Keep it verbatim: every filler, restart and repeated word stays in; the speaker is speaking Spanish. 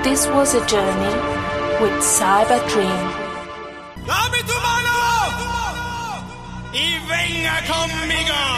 This was a journey with Cyber Dream. ¡Dame tu mano! ¡Y venga conmigo!